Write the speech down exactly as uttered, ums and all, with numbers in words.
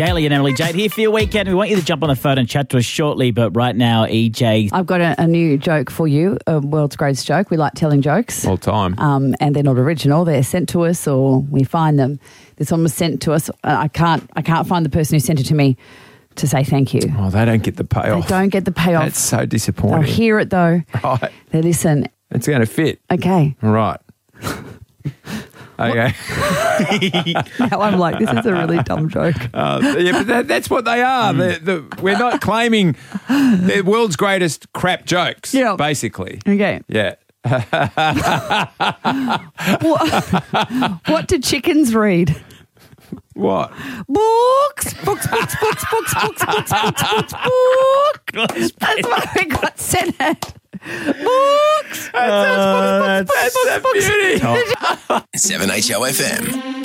Daly and Emily Jade here for your weekend. We want you to jump on the phone and chat to us shortly, but right now, E J. I've got a, a new joke for you, a world's greatest joke. We like telling jokes. All time. Um, and they're not original. They're sent to us or we find them. This one was sent to us. I can't I can't find the person who sent it to me to say thank you. Oh, they don't get the payoff. They don't get the payoff. That's so disappointing. They'll hear it though. Right. They listen. It's going to fit. Okay. Right. Okay. Now I'm like, this is a really dumb joke. Uh, yeah, but that, that's what they are. They're, they're, we're not claiming they're world's greatest crap jokes, Yeah. basically. Okay. Yeah. What, what do chickens read? What? Books, books, books, books, books, books, books, books, books, books. That's why we got sent it. Books. That's, Uh, books, books, books, books, books, that's books. seven H O F M.